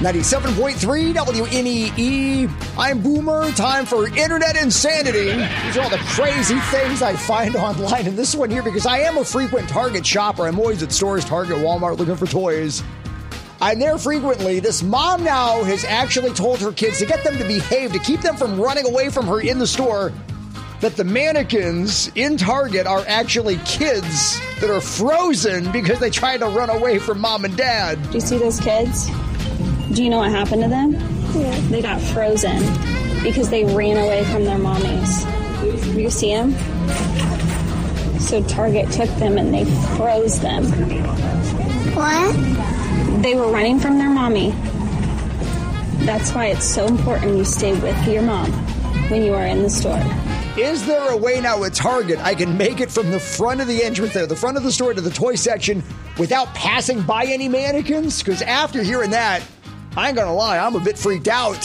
97.3 WNEE. I'm Boomer. Time for Internet Insanity. These are all the crazy things I find online. And this one here, because I am a frequent Target shopper. I'm always at stores, Target, Walmart, looking for toys. I'm there frequently. This mom now has actually told her kids to get them to behave, to keep them from running away from her in the store, that the mannequins in Target are actually kids that are frozen because they tried to run away from mom and dad. Do you see those kids? Do you know what happened to them? Yeah. They got frozen because they ran away from their mommies. Do you see them? So Target took them and they froze them. What? They were running from their mommy. That's why it's so important you stay with your mom when you are in the store. Is there a way now at Target I can make it from the front of the entrance there, the front of the store to the toy section without passing by any mannequins? Because after hearing that, I ain't gonna lie, I'm a bit freaked out.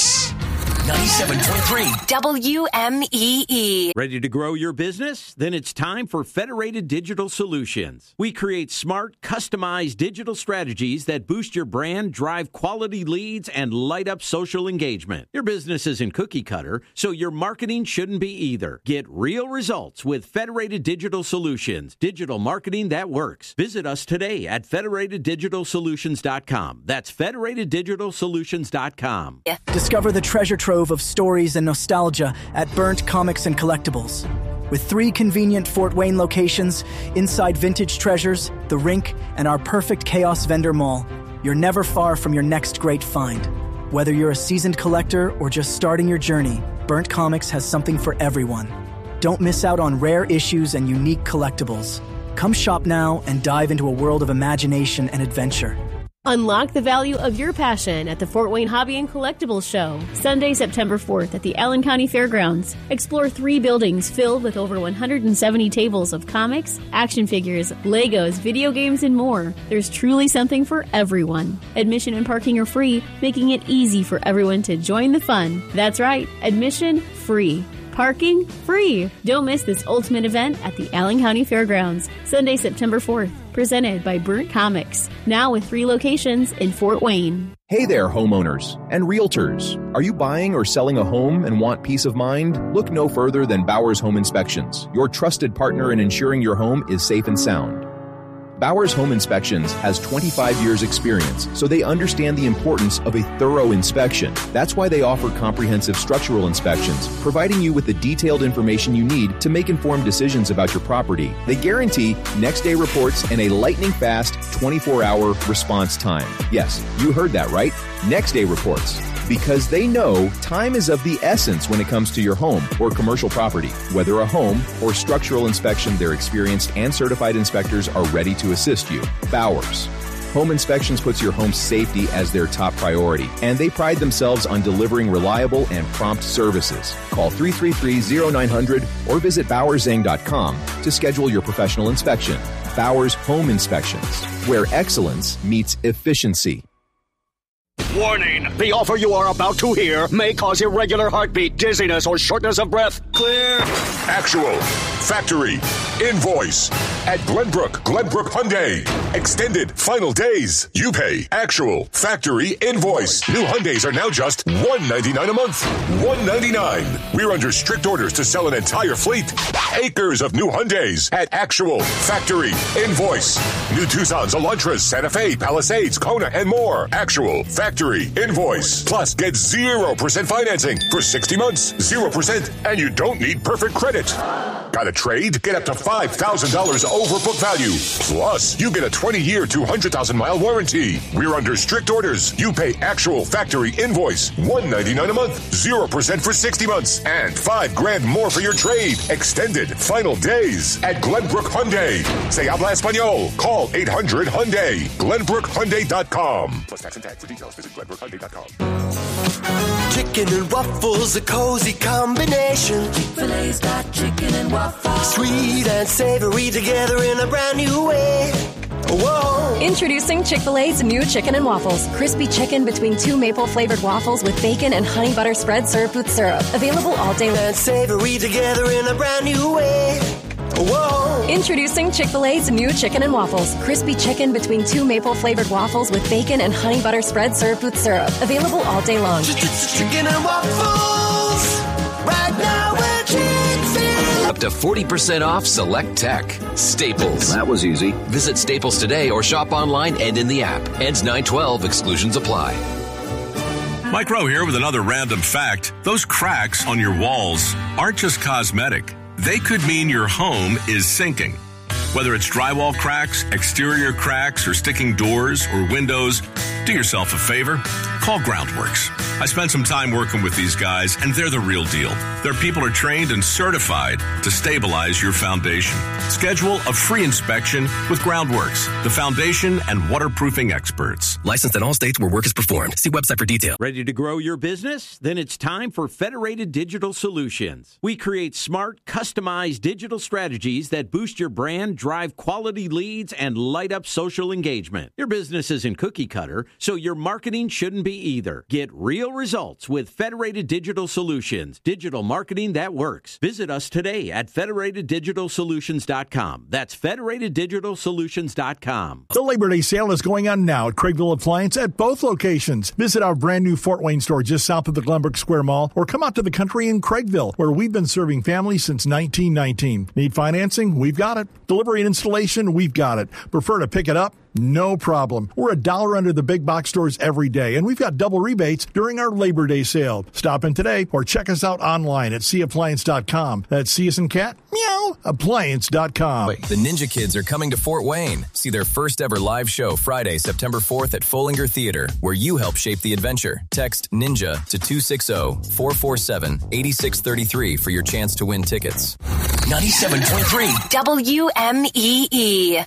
97.3 WMEE. Ready to grow your business? Then it's time for Federated Digital Solutions. We create smart, customized digital strategies that boost your brand, drive quality leads, and light up social engagement. Your business isn't cookie cutter, so your marketing shouldn't be either. Get real results with Federated Digital Solutions. Digital marketing that works. Visit us today at federateddigitalsolutions.com. That's federateddigitalsolutions.com. Discover the treasure trove of stories and nostalgia at Burnt Comics and Collectibles. With 3 convenient Fort Wayne locations, inside Vintage Treasures, The Rink, and our perfect Chaos Vendor Mall, you're never far from your next great find. Whether you're a seasoned collector or just starting your journey, Burnt Comics has something for everyone. Don't miss out on rare issues and unique collectibles. Come shop now and dive into a world of imagination and adventure. Unlock the value of your passion at the Fort Wayne Hobby and Collectibles Show, Sunday, September 4th at the Allen County Fairgrounds. Explore 3 buildings filled with over 170 tables of comics, action figures, Legos, video games, and more. There's truly something for everyone. Admission and parking are free, making it easy for everyone to join the fun. That's right, admission free. Parking free. Don't miss this ultimate event at the Allen County Fairgrounds, Sunday, September 4th, presented by Burnt Comics, now with 3 locations in Fort Wayne. Hey there, homeowners and realtors. Are you buying or selling a home and want peace of mind? Look no further than Bowers Home Inspections, your trusted partner in ensuring your home is safe and sound. Bowers Home Inspections has 25 years experience, so they understand the importance of a thorough inspection. That's why they offer comprehensive structural inspections, providing you with the detailed information you need to make informed decisions about your property. They guarantee next-day reports and a lightning-fast 24-hour response time. Yes, you heard that right. Next-day reports. Because they know time is of the essence when it comes to your home or commercial property. Whether a home or structural inspection, their experienced and certified inspectors are ready to assist you. Bowers Home Inspections puts your home's safety as their top priority, and they pride themselves on delivering reliable and prompt services. Call 333-0900 or visit bowersang.com to schedule your professional inspection. Bowers Home Inspections, where excellence meets efficiency. Warning! The offer you are about to hear may cause irregular heartbeat, dizziness, or shortness of breath. Clear. Actual. Factory. Invoice. At Glenbrook Hyundai. Extended final days. You pay. Actual. Factory. Invoice. New Hyundais are now just $199 a month. $199. We're under strict orders to sell an entire fleet. Acres of new Hyundais at Actual. Factory. Invoice. New Tucsons, Elantras, Santa Fe, Palisades, Kona, and more. Actual. Factory. Invoice. Plus, get 0% financing for 60 months. 0%. And you don't need perfect credit. Got a trade? Get up to $5,000 over book value. Plus, you get a 20-year, 200,000-mile warranty. We're under strict orders. You pay Actual Factory Invoice. $199 a month. 0% for 60 months. And $5,000 more for your trade. Extended final days at Glenbrook Hyundai. Se habla español. Call 800-HYUNDAI. GlenbrookHyundai.com. Plus tax and tag. For details, visit GlenbrookHyundai.com. Chicken and waffles, a cozy combination. Chick-fil-A's got chicken and waffles. Sweet and savory together in a brand new way. Whoa. Introducing Chick-fil-A's new chicken and waffles. Crispy chicken between 2 maple-flavored waffles with bacon and honey butter spread served with syrup. Available all day. And savory together in a brand new way. Whoa. Introducing Chick-fil-A's new Chicken and Waffles. Crispy chicken between 2 maple-flavored waffles with bacon and honey butter spread served with syrup. Available all day long. Chicken and waffles. Right now we're Chick-fil-A. Up to 40% off select tech. Staples. That was easy. Visit Staples today or shop online and in the app. Ends 9/12. Exclusions apply. Mike Rowe here with another random fact. Those cracks on your walls aren't just cosmetic. They could mean your home is sinking. Whether it's drywall cracks, exterior cracks, or sticking doors or windows, do yourself a favor. Call Groundworks. I spent some time working with these guys, and they're the real deal. Their people are trained and certified to stabilize your foundation. Schedule a free inspection with Groundworks, the foundation and waterproofing experts. Licensed in all states where work is performed. See website for detail. Ready to grow your business? Then it's time for Federated Digital Solutions. We create smart, customized digital strategies that boost your brand, drive quality leads, and light up social engagement. Your business isn't cookie cutter, so your marketing shouldn't be either. Get real results with Federated Digital Solutions. Digital marketing that works. Visit us today at federateddigitalsolutions.com. That's federateddigitalsolutions.com. The Labor Day sale is going on now at Craigville Appliance at both locations. Visit our brand new Fort Wayne store just south of the Glenbrook Square Mall or come out to the country in Craigville, where we've been serving families since 1919. Need financing? We've got it. Delivery and installation? We've got it. Prefer to pick it up? No problem. We're $1 under the big box stores every day, and we've got double rebates during our Labor Day sale. Stop in today or check us out online at cappliance.com. That's C as in cat, meow, appliance.com. The Ninja Kids are coming to Fort Wayne. See their first ever live show Friday, September 4th at Follinger Theater, where you help shape the adventure. Text NINJA to 260-447-8633 for your chance to win tickets. 97.3 WMEE.